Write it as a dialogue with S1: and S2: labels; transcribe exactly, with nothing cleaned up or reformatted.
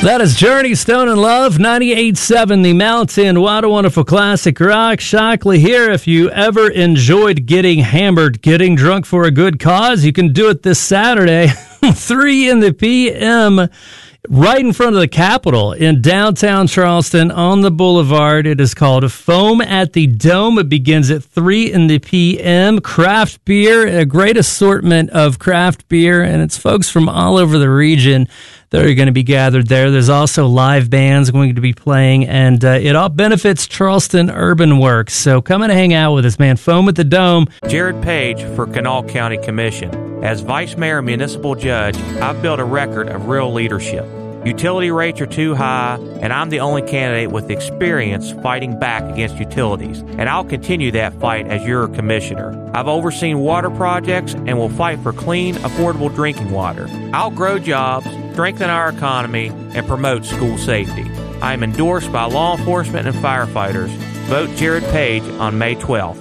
S1: That is Journey, Stone and Love, ninety-eight point seven The Mountain. What a wonderful classic rock. Shockley here. If you ever enjoyed getting hammered, getting drunk for a good cause, you can do it this Saturday, three in the p m, right in front of the Capitol in downtown Charleston on the boulevard. It is called Foam at the Dome. It begins at three in the p m. Craft beer, a great assortment of craft beer, and it's folks from all over the region that are going to be gathered there. There's also live bands going to be playing, and uh, it all benefits Charleston Urban Works. So come and hang out with us, man. Foam at the Dome.
S2: Jared Page for Kanawha County Commission. As Vice Mayor and Municipal Judge, I've built a record of real leadership. Utility rates are too high, and I'm the only candidate with experience fighting back against utilities, and I'll continue that fight as your commissioner. I've overseen water projects and will fight for clean, affordable drinking water. I'll grow jobs, strengthen our economy, and promote school safety. I am endorsed by law enforcement and firefighters. Vote Jared Page on May twelfth.